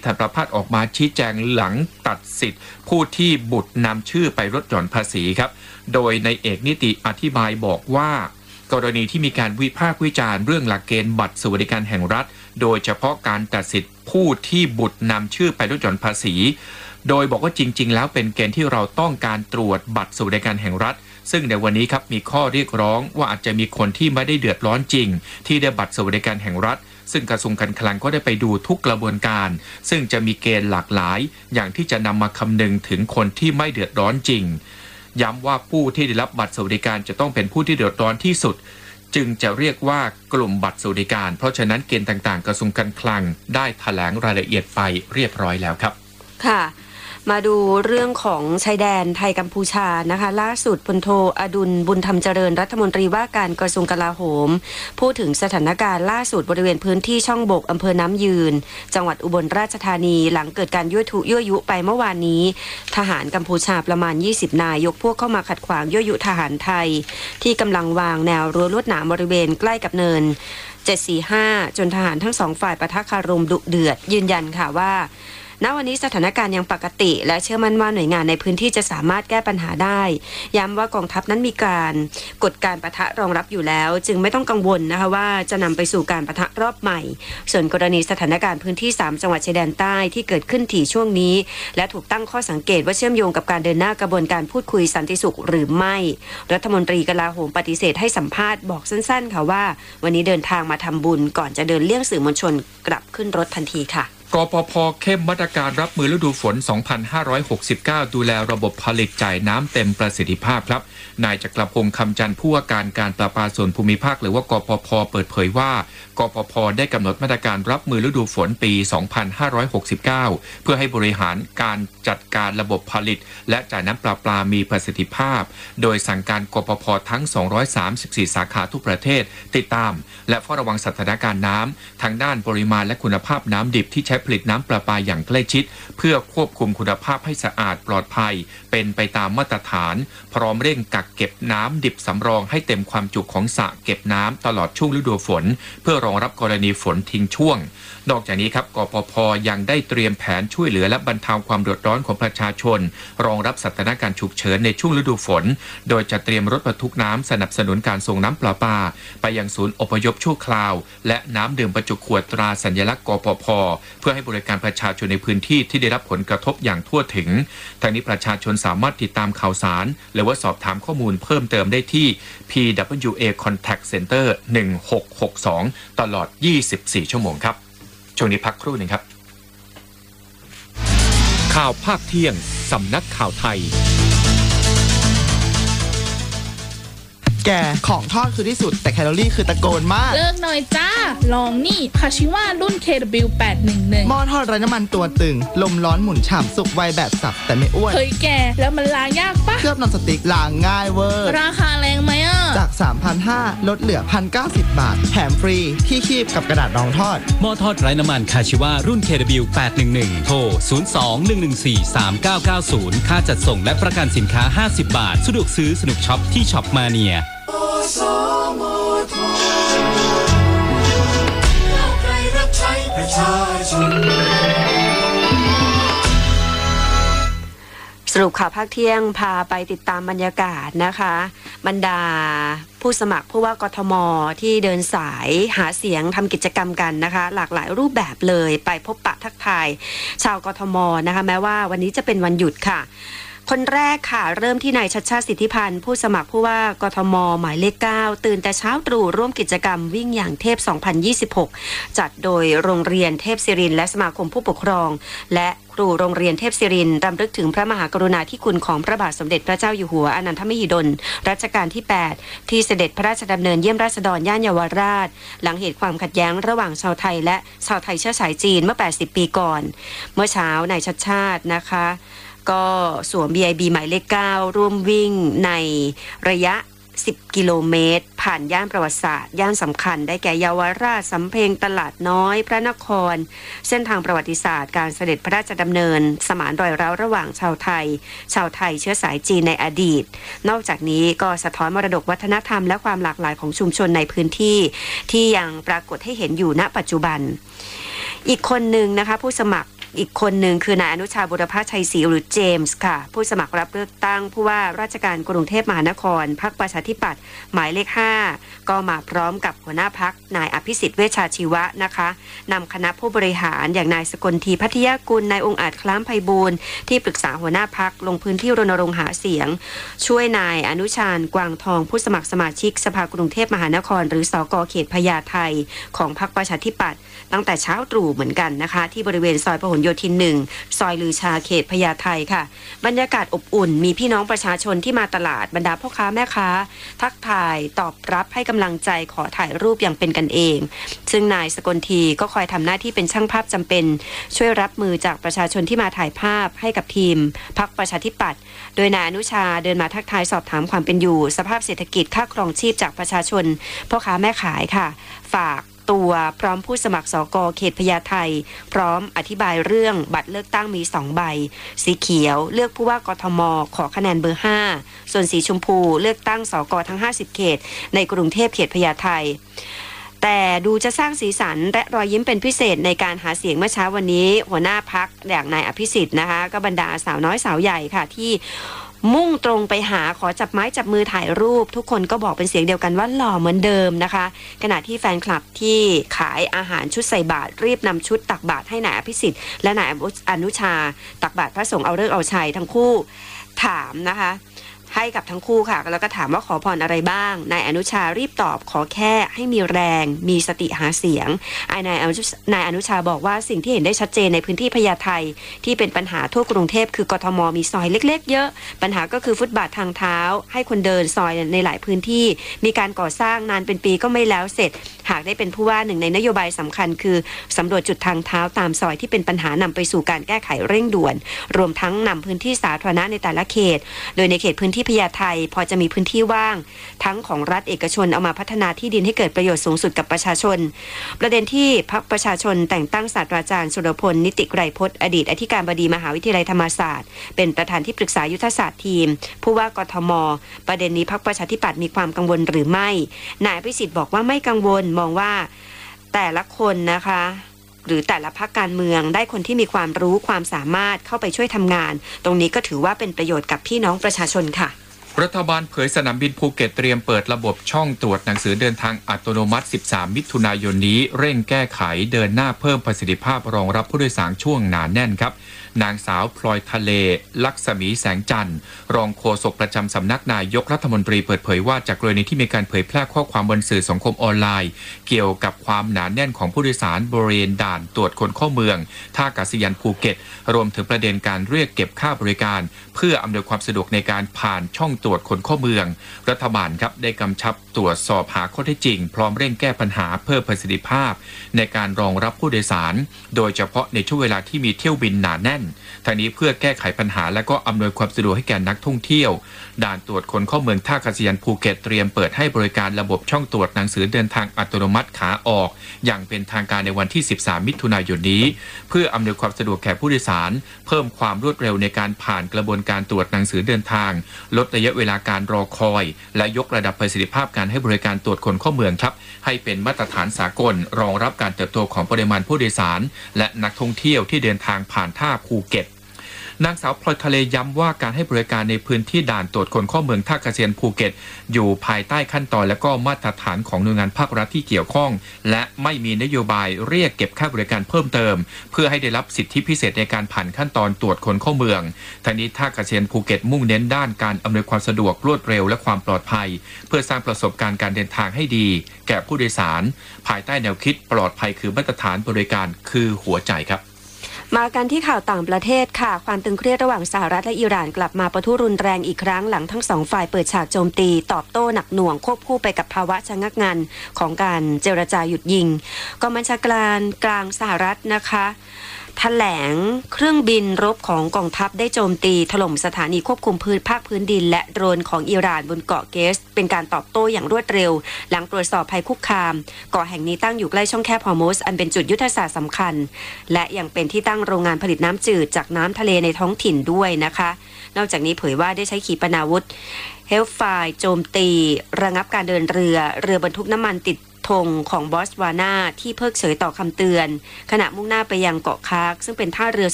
ธันประภาสออกมาชี้แจงหลังตัดสิทธิ์ผู้ที่บุตรนำชื่อไปลดหย่อนภาษีครับโดยในเอกนิติอธิบายบอกว่ากรณีที่มีการวิพากษ์วิจารณ์เรื่องหลักเกณฑ์บัตรสวัสดิการแห่งรัฐโดยเฉพาะการตัดสิทธิ์ผู้ที่บุตรนำชื่อไปลดหย่อนภาษีโดยบอกว่าจริงๆแล้วเป็นเกณฑ์ที่เราต้องการตรวจบัตรสวัสดิการแห่งรัฐซึ่งในวันนี้ครับมีข้อเรียกร้องว่าอาจจะมีคนที่ไม่ได้เดือดร้อนจริงที่ได้บัตรสวัสดิการแห่งรัฐซึ่งกระทรวงการคลังก็ได้ไปดูทุกกระบวนการซึ่งจะมีเกณฑ์หลากหลายอย่างที่จะนำมาคำนึงถึงคนที่ไม่เดือดร้อนจริงย้ำว่าผู้ที่ได้รับบัตรสวัสดิการจะต้องเป็นผู้ที่เดือดร้อนที่สุดจึงจะเรียกว่ากลุ่มบัตรสวัสดิการเพราะฉะนั้นเกณฑ์ต่างๆกระทรวงการคลังได้แถลงรายละเอียดไปเรียบร้อยแล้วครับค่ะมาดูเรื่องของชายแดนไทยกัมพูชานะคะล่าสุดพลโทอดุลบุญธรรมเจริญรัฐมนตรีว่าการกระทรวงกลาโหมพูดถึงสถานการณ์ล่าสุดบริเวณพื้นที่ช่องบกอำเภอน้ำยืนจังหวัดอุบลราชธานีหลังเกิดการยั่วยุไปเมื่อวานนี้ทหารกัมพูชาประมาณ20นายยกพวกเข้ามาขัดขวางยั่วยุทหารไทยที่กำลังวางแนวรั้วลวดหนามบริเวณใกล้กับเนิน745จนทหารทั้งสองฝ่ายปะทะคารมดุเดือดยืนยันค่ะว่าณวันนี้สถานการณ์ยังปกติและเชื่อมั่นว่าหน่วยงานในพื้นที่จะสามารถแก้ปัญหาได้ย้ำว่ากองทัพนั้นมีการกฎการปะทะรองรับอยู่แล้วจึงไม่ต้องกังวลนะคะว่าจะนำไปสู่การปะทะรอบใหม่ส่วนกรณีสถานการณ์พื้นที่3จังหวัดชายแดนใต้ที่เกิดขึ้นถี่ช่วงนี้และถูกตั้งข้อสังเกตว่าเชื่อมโยงกับการเดินหน้ากระบวนการพูดคุยสันติสุขหรือไม่รัฐมนตรีกลาโหมปฏิเสธให้สัมภาษณ์บอกสั้นๆค่ะว่าวันนี้เดินทางมาทำบุญก่อนจะเดินเลี่ยงสื่อมวลชนกลับขึ้นรถทันทีค่ะกปภ.เข้มมาตรการรับมือฤดูฝน 2569 ดูแลระบบผลิตจ่ายน้ำเต็มประสิทธิภาพครับนายจักรพงษ์คำจันทร์ผู้ว่าการประปาส่วนภูมิภาคหรือว่ากปภ.เปิดเผยว่ากปภ.ได้กำหนดมาตรการรับมือฤดูฝนปี 2569 เพื่อให้บริหารการจัดการระบบผลิตและจ่ายน้ำประปามีประสิทธิภาพโดยสั่งการกปภ.ทั้ง 234 สาขาทุกประเทศติดตามและเฝ้าระวังสถานการณ์น้ำทั้งด้านปริมาณและคุณภาพน้ำดิบที่ใช้ผลิตน้ำประปาอย่างใกล้ชิดเพื่อควบคุมคุณภาพให้สะอาดปลอดภัยเป็นไปตามมาตรฐานพร้อมเร่งกักเก็บน้ำดิบสำรองให้เต็มความจุของสระเก็บน้ำตลอดช่วงฤดูฝนเพื่อรองรับกรณีฝนทิ้งช่วงนอกจากนี้ครับกปภ.ยังได้เตรียมแผนช่วยเหลือและบรรเทาความเดือดร้อนของประชาชนรองรับสถานการณ์ฉุกเฉินในช่วงฤดูฝนโดยจะเตรียมรถบรรทุกน้ำสนับสนุนการส่งน้ำประปาไปยังศูนย์อพยพชั่วคราวและน้ำดื่มบรรจุขวดตราสัญลักษณ์กปภ.เพื่อให้บริการประชาชนในพื้นที่ที่ได้รับผลกระทบอย่างทั่วถึงทางนี้ประชาชนสามารถติดตามข่าวสารหรือว่าสอบถามข้อมูลเพิ่มเติมได้ที่ PWA Contact Center 1662 ตลอด 24 ชั่วโมงครับช่วงนี้พักครู่หนึ่งครับข่าวภาคเที่ยงสำนักข่าวไทยแกของทอดคือที่สุดแต่แคลอรี่คือตะโกนมากเลิกหน่อยจ้าลองนี่คาชิว่ารุ่น KW811 หม้อทอดไร้น้ำมันตัวตึงลมร้อนหมุนฉ่ำสุกไวแบบสับแต่ไม่อ้วนเฮ้ยแกแล้วมันล้างยากปะเคลือบนอนสติ๊กล้างง่ายเวอร์ราคาแรงไหมอ่ะจาก 3,500 ลดเหลือ 1,090 บาทแถมฟรีที่คีบกับกระดาษรองทอดหม้อทอดไร้น้ำมันคาชิว่ารุ่น KW811 โทร 02-114-3990 ค่าจัดส่งและประกันสินค้า50 บาทสะดวกซื้อสนุกช็อปที่ช็อปมาเนียสรุปข่าวภาคเที่ยงพาไปติดตามบรรยากาศนะคะบรรดาผู้สมัครผู้ว่ากทม.ที่เดินสายหาเสียงทำกิจกรรมกันนะคะหลากหลายรูปแบบเลยไปพบปะทักทายชาวกทม.นะคะแม้ว่าวันนี้จะเป็นวันหยุดค่ะคนแรกค่ะเริ่มที่นายชัชชาติสิทธิพันธ์ผู้สมัครผู้ว่ากทม.หมายเลข 9ตื่นแต่เช้าตรู่ร่วมกิจกรรมวิ่งอย่างเทพ 2026 จัดโดยโรงเรียนเทพศิรินทร์และสมาคมผู้ปกครองและครูโรงเรียนเทพศิรินทร์รำลึกถึงพระมหากรุณาธิคุณของพระบาทสมเด็จพระเจ้าอยู่หัวอนันทมหิดลรัชกาลที่ 8 ที่เสด็จพระราชดำเนินเยี่ยมราษฎรย่านเยาวราชหลังเหตุความขัดแย้งระหว่างชาวไทยและชาวไทยเชื้อสายจีนเมื่อ 80 ปีก่อนเมื่อเช้านายชัชชาตินะคะก็สวม BIB หมายเลข 9 ร่วมวิ่งในระยะ10 กิโลเมตรผ่านย่านประวัติศาสตร์ย่านสำคัญได้แก่เยาวราชสำเพ็งตลาดน้อยพระนครเส้นทางประวัติศาสตร์การเสด็จพระราชดำเนินสมานรอยร้าวระหว่างชาวไทยเชื้อสายจีนในอดีตนอกจากนี้ก็สะท้อนมรดกวัฒนธรรมและความหลากหลายของชุมชนในพื้นที่ที่ยังปรากฏให้เห็นอยู่ณปัจจุบันอีกคนหนึ่งนะคะผู้สมัครอีกคนหนึ่งคือนายอนุชาบุรพชัยศรีหรือเจมส์ค่ะผู้สมัครรับเลือกตั้งผู้ว่าราชการกรุงเทพมหานครพรรคประชาธิปัตย์หมายเลข5ก็มาพร้อมกับหัวหน้าพรรคนายอภิสิทธิ์เวชชาชีวะนะคะนำคณะผู้บริหารอย่างนายสกลทีพัทยากุลนายองค์อาจคล้ามไพบูลย์ที่ปรึกษาหัวหน้าพรรคลงพื้นที่รณรงค์หาเสียงช่วยนายอนุชาญกวางทองผู้สมัครสมาชิกสภากรุงเทพมหานครหรือสก.เขตพญาไทของพรรคประชาธิปัตย์ตั้งแต่เช้าตรู่เหมือนกันนะคะที่บริเวณซอยพหลโยธิน1ซอยลือชาเขตพญาไทค่ะบรรยากาศอบอุ่นมีพี่น้องประชาชนที่มาตลาดบรรดาพ่อค้าแม่ค้าทักทายตอบรับให้กำลังใจขอถ่ายรูปอย่างเป็นกันเองซึ่งนายสกลทีก็คอยทำหน้าที่เป็นช่างภาพจำเป็นช่วยรับมือจากประชาชนที่มาถ่ายภาพให้กับทีมพรรคประชาธิปัตย์โดยนายอนุชาเดินมาทักทายสอบถามความเป็นอยู่สภาพเศรษฐกิจค่าครองชีพจากประชาชนพ่อค้าแม่ขายค่ะฝากตัวพร้อมผู้สมัครสก.เขตพญาไทพร้อมอธิบายเรื่องบัตรเลือกตั้งมี2ใบสีเขียวเลือกผู้ว่ากทมขอคะแนนเบอร์5ส่วนสีชมพูเลือกตั้งสก.ทั้ง50เขตในกรุงเทพเขตพญาไทแต่ดูจะสร้างสีสันและรอยยิ้มเป็นพิเศษในการหาเสียงเมื่อเช้าวันนี้หัวหน้าพรรคอย่างนายอภิสิทธิ์นะคะก็บรรดาสาวน้อยสาวใหญ่ค่ะที่มุ่งตรงไปหาขอจับไม้จับมือถ่ายรูปทุกคนก็บอกเป็นเสียงเดียวกันว่าหล่อเหมือนเดิมนะคะขณะที่แฟนคลับที่ขายอาหารชุดใส่บาตรรีบนำชุดตักบาตรให้นายอภิสิทธิ์และนายอนุชาตักบาตรพระสงฆ์เอาฤกษ์เอาชัยทั้งคู่ถามนะคะให้กับทั้งคู่ค่ะแล้วก็ถามว่าขอพรอะไรบ้างนายอนุชารีบตอบขอแค่ให้มีแรงมีสติหาเสียงนายอนุชาบอกว่าสิ่งที่เห็นได้ชัดเจนในพื้นที่พญาไทที่เป็นปัญหาทั่วกรุงเทพคือกทมมีซอยเล็กๆเยอะปัญหาก็คือฟุตบาททางเท้าให้คนเดินซอยในหลายพื้นที่มีการก่อสร้างนานเป็นปีก็ไม่แล้วเสร็จหากได้เป็นผู้ว่าหนึ่งในนโยบายสำคัญคือสำรวจจุดทางเท้าตามซอยที่เป็นปัญหานำไปสู่การแก้ไขเร่งด่วนรวมทั้งนำพื้นที่สาธารณะในแต่ละเขตโดยในเขตพื้นที่พญาไทพอจะมีพื้นที่ว่างทั้งของรัฐเอกชนเอามาพัฒนาที่ดินให้เกิดประโยชน์สูงสุดกับประชาชนประเด็นที่พรรคประชาชนแต่งตั้งศาสตราจารย์สุรพลนิติไกรพจน์อดีตอธิการบดีมหาวิทยาลัยธรรมศาสตร์เป็นประธานที่ปรึกษายุทธศาสตร์ทีมผู้ว่ากทมประเด็นนี้พรรคประชาธิปัตย์มีความกังวลหรือไม่นายอภิสิทธิ์บอกว่าไม่กังวลมองว่าแต่ละคนนะคะหรือแต่ละพรรคการเมืองได้คนที่มีความรู้ความสามารถเข้าไปช่วยทำงานตรงนี้ก็ถือว่าเป็นประโยชน์กับพี่น้องประชาชนค่ะรัฐบาลเผยสนามบินภูเก็ตเตรียมเปิดระบบช่องตรวจหนังสือเดินทางอัตโนมัติ13มิถุนายนนี้เร่งแก้ไขเดินหน้าเพิ่มประสิทธิภาพรองรับผู้โดยสารช่วงหนาแน่นครับนางสาวพลอยทะเลลักษมีแสงจันทร์รองโฆษกประจำสำนักนายกรัฐมนตรีเปิดเผยว่าจากกรณีที่มีการเผยแพร่ข้อความบนสื่อสังคมออนไลน์เกี่ยวกับความหนาแน่นของผู้โดยสารบริเวณด่านตรวจคนเข้าเมืองท่าอากาศยานภูเก็ตรวมถึงประเด็นการเรียกเก็บค่าบริการเพื่ออำนวยความสะดวกในการผ่านช่องตรวจคนเข้าเมืองรัฐบาลครับได้กำชับตรวจสอบหาข้อเท็จจริงพร้อมเร่งแก้ปัญหาเพิ่มประสิทธิภาพในการรองรับผู้โดยสารโดยเฉพาะในช่วงเวลาที่มีเที่ยวบินหนาแน่นทางนี้เพื่อแก้ไขปัญหาและก็อำนวยความสะดวกให้แก่นักท่องเที่ยวด่านตรวจคนเข้าเมืองท่าอากาศยานภูเก็ตเตรียมเปิดให้บริการระบบช่องตรวจหนังสือเดินทางอัตโนมัติขาออกอย่างเป็นทางการในวันที่13มิถุนายนนี้เพื่ออำนวยความสะดวกแก่ผู้โดยสารเพิ่มความรวดเร็วในการผ่านกระบวนการตรวจหนังสือเดินทางลดระยะเวลาการรอคอยและยกระดับประสิทธิภาพการให้บริการตรวจคนเข้าเมืองครับให้เป็นมาตรฐานสากลรองรับการเติบโตของปริมาณผู้โดยสารและนักท่องเที่ยวที่เดินทางผ่านท่าภูเก็ตนางสาวพลอยทะเลย้ำว่าการให้บริการในพื้นที่ด่านตรวจคนเข้าเมืองท่าอากาศยานภูเก็ตอยู่ภายใต้ขั้นตอนและก็มาตรฐานของหน่วยงานภาครัฐที่เกี่ยวข้องและไม่มีนโยบายเรียกเก็บค่าบริการเพิ่มเติมเพื่อให้ได้รับสิทธิพิเศษในการผ่านขั้นตอนตรวจคนเข้าเมืองทางนี้ท่าอากาศยานภูเก็ตมุ่งเน้นด้านการอำนวยความสะดวกรวดเร็วและความปลอดภัยเพื่อสร้างประสบการณ์การเดินทางให้ดีแก่ผู้โดยสารภายใต้แนวคิดปลอดภัยคือมาตรฐานบริการคือหัวใจครับมากันที่ข่าวต่างประเทศค่ะความตึงเครียดระหว่างสหรัฐและอิหร่านกลับมาปะทุรุนแรงอีกครั้งหลังทั้งสองฝ่ายเปิดฉากโจมตีตอบโต้หนักหน่วงควบคู่ไปกับภาวะชะงักงันของการเจรจาหยุดยิงกองบัญชาการกลางสหรัฐนะคะแถลงเครื่องบินรบของกองทัพได้โจมตีถล่มสถานีควบคุมภาคพื้นดินและโดรนของอิหร่านบนเกาะเกสเป็นการตอบโต้อย่างรวดเร็วหลังตรวจสอบภัยคุกคามเกาะแห่งนี้ตั้งอยู่ใกล้ช่องแคบฮอร์มุซอันเป็นจุดยุทธศาสตร์สำคัญและยังเป็นที่ตั้งโรงงานผลิตน้ำจืดจากน้ำทะเลในท้องถิ่นด้วยนะคะนอกจากนี้เผยว่าได้ใช้ขีปนาวุธเฮลไฟโจมตีระงับการเดินเรือบรรทุกน้ำมันติดธงของบอตสวานาที่เพิกเฉยต่อคำเตือนขณะมุ่งหน้าไปยังเกาะคาร์กซึ่งเป็นท่าเรือ